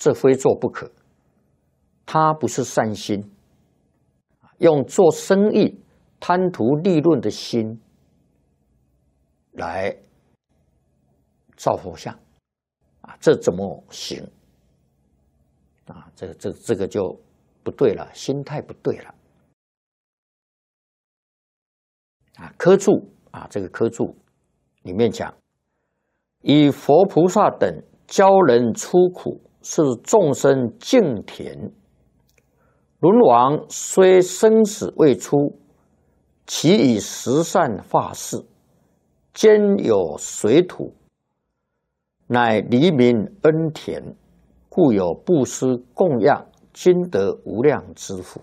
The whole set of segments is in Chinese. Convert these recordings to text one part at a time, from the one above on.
这非做不可。他不是善心，用做生意贪图利润的心来造佛像啊，这怎么行啊？这个就不对了，心态不对了啊。科注啊，这个科注里面讲，以佛菩萨等教人出苦，是众生净田。轮王虽生死未出，其以十善化世，兼有水土，乃黎民恩田，故有布施供养，今得无量之福。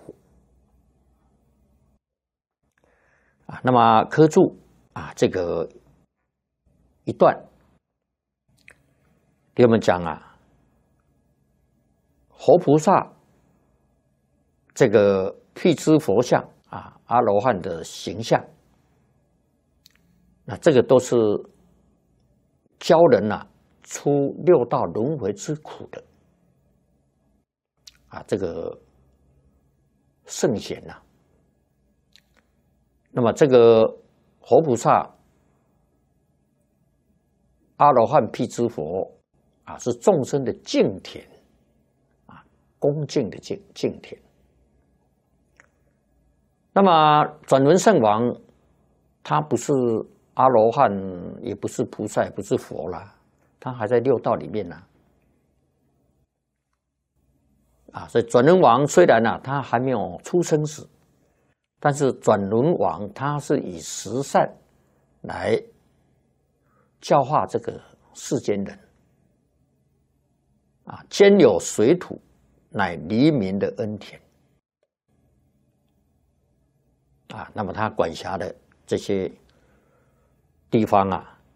啊，那么科注啊，这个一段给我们讲啊，活菩萨这个辟支佛像啊，阿罗汉的形象，那这个都是教人出六道轮回之苦的啊，这个圣贤呐。那么这个活菩萨、阿罗汉、辟支佛啊，是众生的净田啊，恭敬的净田。那么转轮圣王，他不是阿罗汉，也不是菩萨，也不是佛啦，他还在六道里面呢。啊，所以转轮王虽然他还没有出生死，但是转轮王他是以十善来教化这个世间人啊，兼有水土，乃黎民的恩田。啊，那么他管辖的这些地方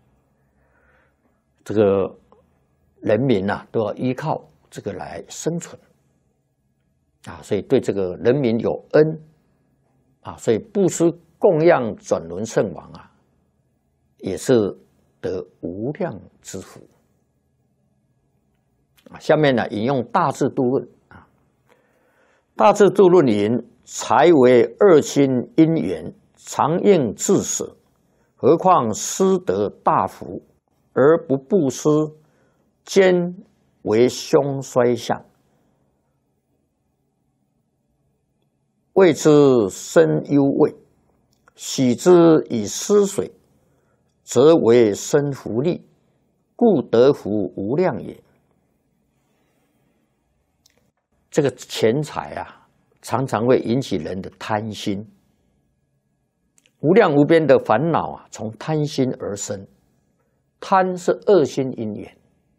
这个人民都要依靠这个来生存啊，所以对这个人民有恩啊，所以布施供养转轮圣王也是得无量之福啊。下面引用《大智度论》啊，《大智度论》云。财为二心因缘，常应自舍，何况施得大福而不布施，兼为凶衰相，谓之生忧畏。喜之以施水，则为生福利，故得福无量也。这个钱财常常会引起人的贪心，无量无边的烦恼从贪心而生。贪是恶心因缘。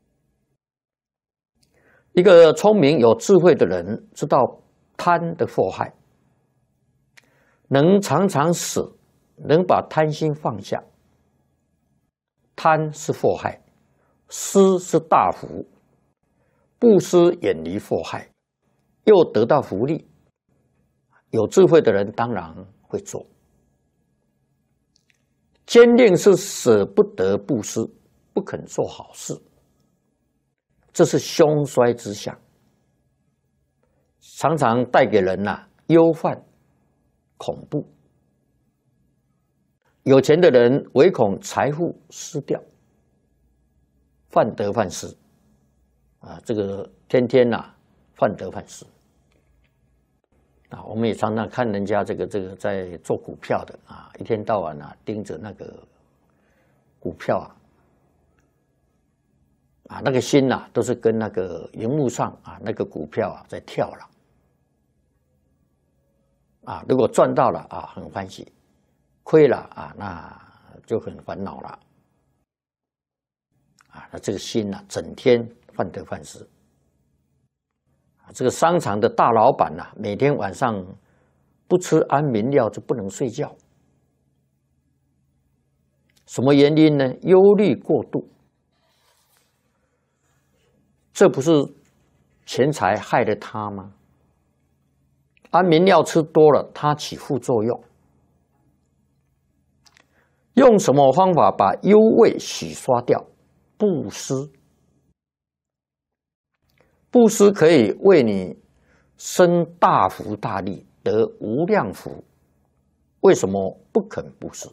一个聪明有智慧的人知道贪的祸害，能常常舍，能把贪心放下。贪是祸害，施是大福，布施远离祸害，又得到福利。有智慧的人当然会做。坚定是舍不得布施，不肯做好事，这是凶衰之相，常常带给人忧患、恐怖。有钱的人唯恐财富失掉，患得患失这个天天患得患失。我们也常常看人家这个在做股票的一天到晚盯着那个股票那个心都是跟那个荧幕上那个股票在跳了如果赚到了很欢喜，亏了那就很烦恼了那这个心整天患得患失。这个商场的大老板每天晚上不吃安眠药就不能睡觉。什么原因呢？忧虑过度。这不是钱财害了他吗？安眠药吃多了，它起副作用。用什么方法把忧畏洗刷掉？布施。 布施可以为你生大福大利，得无量福，为什么不肯布施？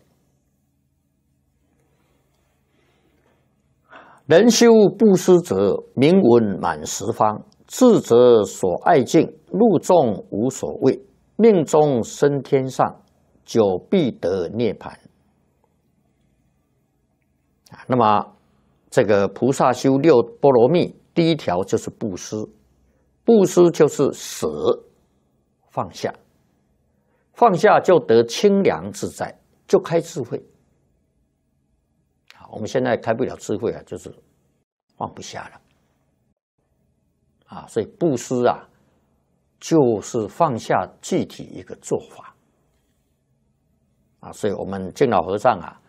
人修布施者，名闻满十方，智者所爱敬，路众无所谓，命中升天上，久必得涅槃。那么这个菩萨修六波罗蜜，第一条就是布施，布施就是舍，放下，放下就得清凉自在，就开智慧。我们现在开不了智慧啊，就是放不下了啊，所以布施啊，就是放下具体一个做法啊，所以我们净老和尚啊，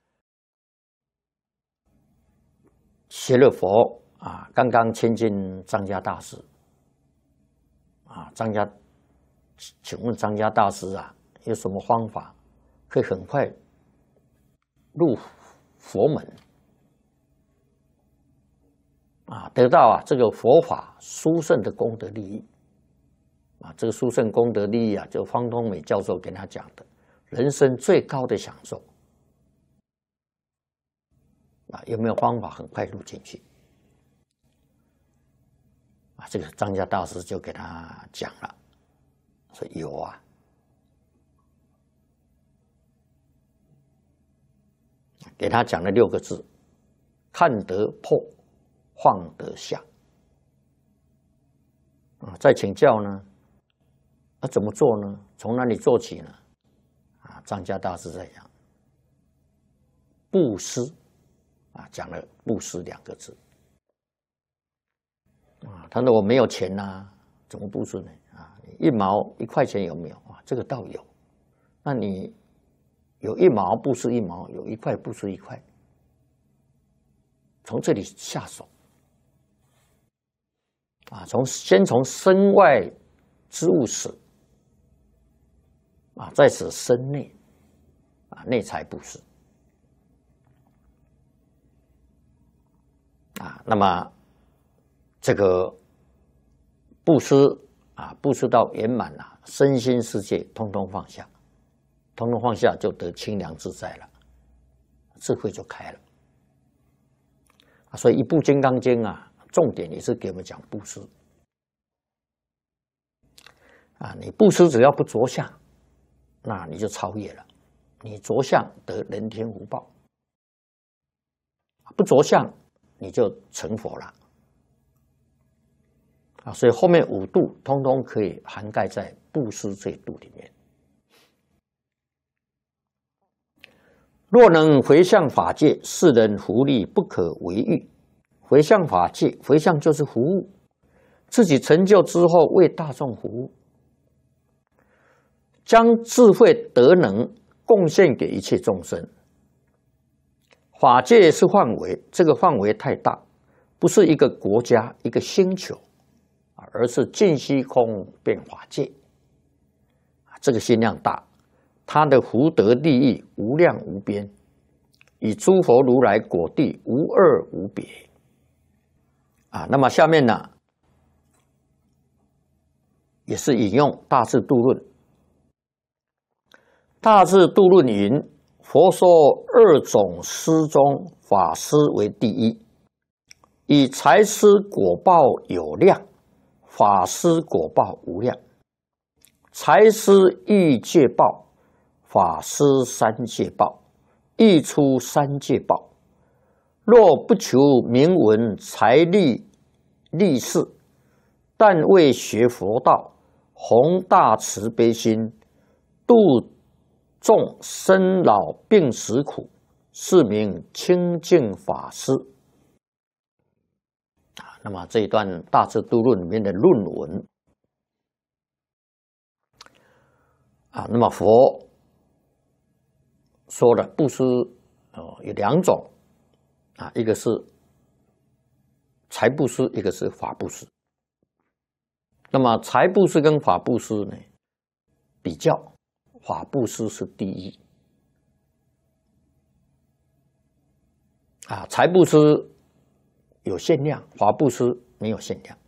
学了佛啊，刚刚亲近张家大师啊，请问张家大师啊，有什么方法可以很快入佛门？啊，得到这个佛法殊胜的功德利益啊，这个殊胜功德利益啊，就方东美教授跟他讲的，人生最高的享受啊，有没有方法很快入进去？啊，这个张家大师就给他讲了，说有啊，给他讲了6个字：看得破。放得下啊！再请教呢？怎么做呢？从哪里做起呢？啊，张家大师在讲布施啊，讲了布施2个字啊。他说我没有钱呐，怎么布施呢？啊，1毛1块钱有没有啊？这个倒有。那你有1毛布施1毛，有1块布施1块，从这里下手。啊，先从身外之物始啊，再使身内啊，内财布施啊。那么这个布施啊，布施到圆满了，身心世界通通放下，通通放下就得清凉自在了，智慧就开了啊。所以一部《金刚经》啊。重点也是给我们讲布施啊，你布施只要不着相，那你就超越了。你着相得人天福报，不着相你就成佛了啊。所以后面5度通通可以涵盖在布施这一度里面。若能回向法界，世人福利不可为喻。回向法界，回向就是服务，自己成就之后为大众服务，将智慧德能贡献给一切众生。法界是范围，这个范围太大，不是一个国家、一个星球，而是尽虚空遍法界。这个心量大，它的福德利益无量无边，与诸佛如来果地无二无别。啊，那么下面呢，也是引用《大智度论》。《大智度论》云：佛说2种施中，法施为第一，以财施果报有量，法施果报无量。财施欲界报，法施三界报，欲出三界报。若不求名闻财力利事，但为学佛道，弘大慈悲心，度众生老病死苦，是名清净法师。那么这一段《大智度论》里面的论文啊，那么佛说了布施有2种。啊，一个是财布施，一个是法布施。那么财布施跟法布施呢，比较法布施是第一。啊，财布施有限量，法布施没有限量。